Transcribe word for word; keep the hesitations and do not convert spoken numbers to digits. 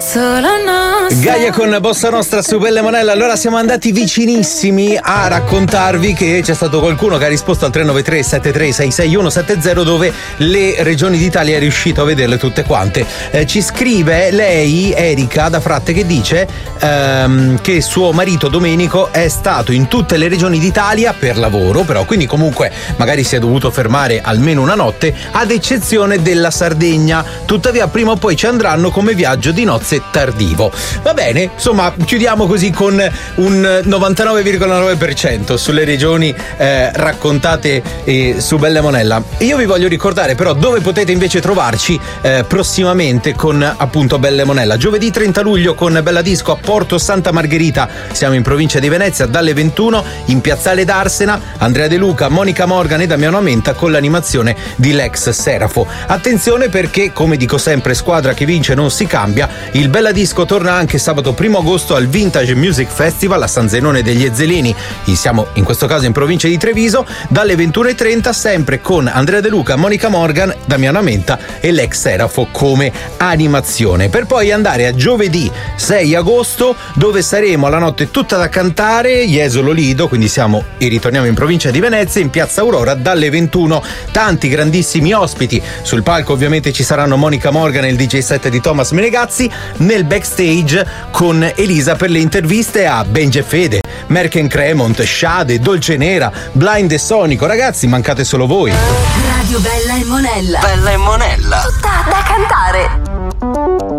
Gaia con Bossa Nostra su Belle Monella. Allora siamo andati vicinissimi a raccontarvi che c'è stato qualcuno che ha risposto al tre nove tre sette tre sei sei uno sette zero dove le regioni d'Italia è riuscito a vederle tutte quante. Eh, ci scrive lei, Erika da Fratte, che dice ehm, che suo marito Domenico è stato in tutte le regioni d'Italia per lavoro, però quindi comunque magari si è dovuto fermare almeno una notte, ad eccezione della Sardegna. Tuttavia prima o poi ci andranno come viaggio di nozze tardivo. Va bene, insomma, chiudiamo così con un novantanove virgola nove per cento sulle regioni eh, raccontate eh, su Belle Monella. Io vi voglio ricordare però dove potete invece trovarci eh, prossimamente con appunto Belle Monella. Giovedì trenta luglio con Bella Disco a Porto Santa Margherita, siamo in provincia di Venezia, dalle ventuno in Piazzale d'Arsena, Andrea De Luca, Monica Morgan e Damiano Amenta con l'animazione di Lex Serafo. Attenzione perché, come dico sempre, squadra che vince non si cambia. Il Bella Disco torna anche sabato primo agosto al Vintage Music Festival a San Zenone degli Ezzelini. Siamo in questo caso in provincia di Treviso, dalle ventuno e trenta, sempre con Andrea De Luca, Monica Morgan, Damiano Amenta e Lex Serafo come animazione. Per poi andare a giovedì sei agosto, dove saremo alla notte tutta da cantare, Jesolo Lido, quindi siamo e ritorniamo in provincia di Venezia, in Piazza Aurora dalle ventuno. Tanti grandissimi ospiti. Sul palco ovviamente ci saranno Monica Morgan e il D J set di Thomas Menegazzi, nel backstage con Elisa per le interviste a Benji e Fede, Merken Cremont, Shade, Dolce Nera, Blind e Sonico. Ragazzi, mancate solo voi. Radio Bella e Monella. Bella e Monella. Tutta da cantare.